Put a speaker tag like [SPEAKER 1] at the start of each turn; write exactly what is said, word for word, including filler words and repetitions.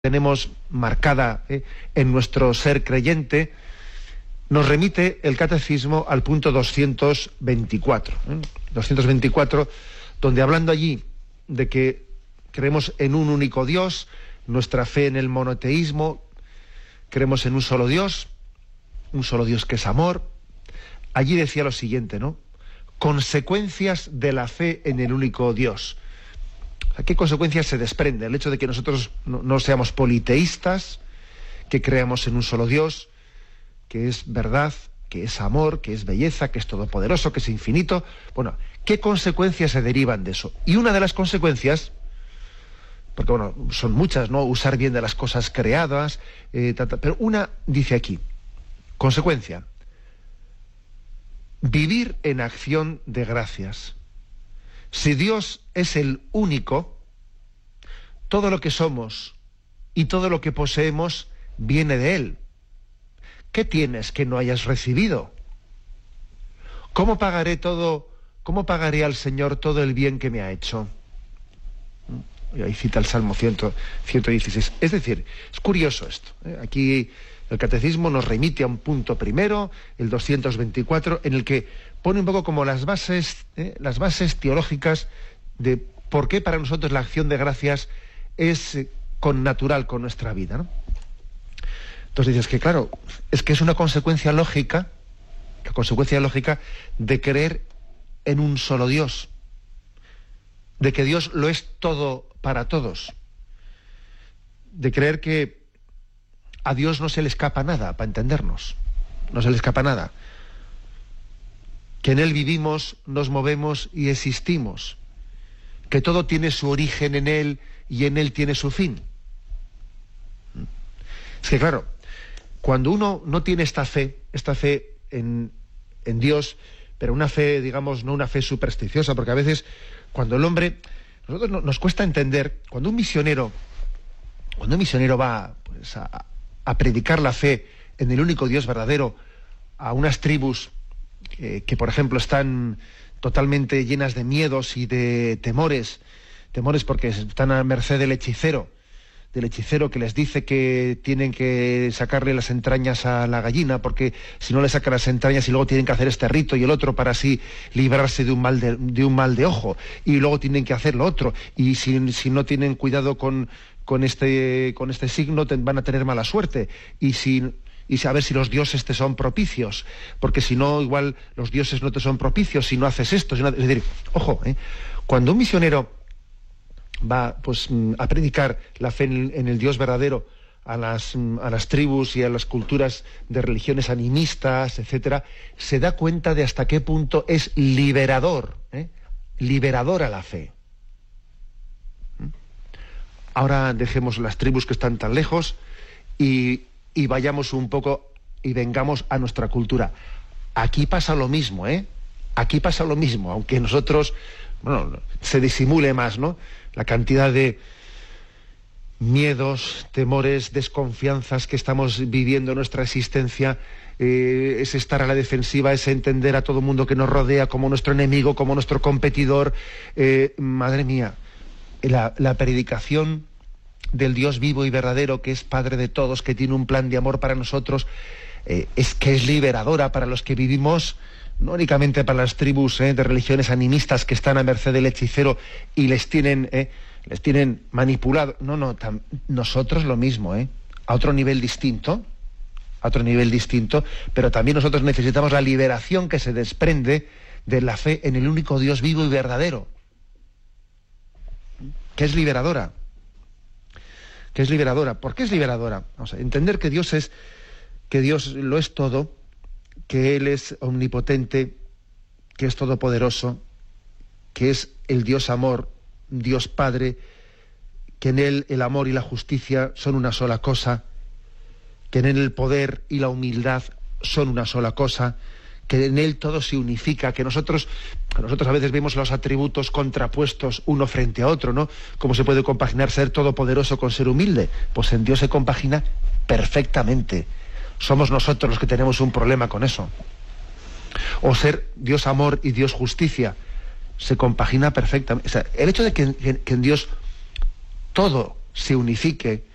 [SPEAKER 1] tenemos marcada eh, en nuestro ser creyente, nos remite el catecismo al punto doscientos veinticuatro. ¿eh? doscientos veinticuatro, donde hablando allí de que creemos en un único Dios, nuestra fe en el monoteísmo, creemos en un solo Dios, un solo Dios que es amor. Allí decía lo siguiente, ¿no? Consecuencias de la fe en el único Dios. ¿A qué consecuencias se desprende el hecho de que nosotros no, no seamos politeístas, que creamos en un solo Dios, que es verdad, que es amor, que es belleza, que es todopoderoso, que es infinito? Bueno, ¿qué consecuencias se derivan de eso? Y una de las consecuencias, porque bueno, son muchas, ¿no? Usar bien de las cosas creadas, eh, ta, ta, pero una dice aquí, consecuencia, vivir en acción de gracias. Si Dios es el único, todo lo que somos y todo lo que poseemos viene de Él. ¿Qué tienes que no hayas recibido? ¿Cómo pagaré todo, cómo pagaré al Señor todo el bien que me ha hecho? Y ahí cita el Salmo ciento dieciséis. Es decir, es curioso esto, ¿eh? Aquí el catecismo nos remite a un punto primero, el doscientos veinticuatro, en el que pone un poco como las bases, ¿eh? las bases teológicas de por qué para nosotros la acción de gracias es eh, connatural con nuestra vida, ¿no? Entonces dices que claro, es que es una consecuencia lógica, la consecuencia lógica de creer en un solo Dios, de que Dios lo es todo para todos, de creer que a Dios no se le escapa nada, para entendernos, no se le escapa nada, que en Él vivimos, nos movemos y existimos, que todo tiene su origen en Él y en Él tiene su fin. Es que claro, cuando uno no tiene esta fe, esta fe en, en Dios, pero una fe, digamos, no una fe supersticiosa, porque a veces cuando el hombre, nosotros no, nos cuesta entender, cuando un misionero, cuando un misionero va pues, a, a predicar la fe en el único Dios verdadero a unas tribus eh, que, por ejemplo, están totalmente llenas de miedos y de temores, temores porque están a merced del hechicero, del hechicero que les dice que tienen que sacarle las entrañas a la gallina, porque si no le sacan las entrañas y luego tienen que hacer este rito y el otro para así librarse de un mal de, de un mal de ojo, y luego tienen que hacer lo otro, y si, si no tienen cuidado con, con este con este signo te, van a tener mala suerte, y si y saber si los dioses te son propicios, porque si no, igual los dioses no te son propicios si no haces esto. Si no, es decir, ojo, ¿eh? Cuando un misionero va pues a predicar la fe en, en el Dios verdadero a las, a las tribus y a las culturas de religiones animistas, etcétera, se da cuenta de hasta qué punto es liberador, ¿eh? liberadora la fe. Ahora dejemos las tribus que están tan lejos y, y vayamos un poco y vengamos a nuestra cultura. Aquí pasa lo mismo, ¿eh? Aquí pasa lo mismo, aunque nosotros, bueno, se disimule más, ¿no? La cantidad de miedos, temores, desconfianzas que estamos viviendo en nuestra existencia, eh, es estar a la defensiva, es entender a todo el mundo que nos rodea como nuestro enemigo, como nuestro competidor. Eh, madre mía, la, la predicación del Dios vivo y verdadero, que es Padre de todos, que tiene un plan de amor para nosotros, eh, es que es liberadora para los que vivimos, no únicamente para las tribus eh, de religiones animistas que están a merced del hechicero y les tienen, eh, les tienen manipulado. No, no, tam, nosotros lo mismo, eh, a otro nivel distinto, a otro nivel distinto, pero también nosotros necesitamos la liberación que se desprende de la fe en el único Dios vivo y verdadero, que es liberadora. Que es liberadora. ¿Por qué es liberadora? Vamos a entender que Dios es, que Dios lo es todo, que Él es omnipotente, que es todopoderoso, que es el Dios amor, Dios Padre, que en Él el amor y la justicia son una sola cosa, que en Él el poder y la humildad son una sola cosa, que en Él todo se unifica, que nosotros, nosotros a veces vemos los atributos contrapuestos uno frente a otro, ¿no? ¿Cómo se puede compaginar ser todopoderoso con ser humilde? Pues en Dios se compagina perfectamente. Somos nosotros los que tenemos un problema con eso. O ser Dios amor y Dios justicia, se compagina perfectamente. O sea, el hecho de que, que, que en Dios todo se unifique,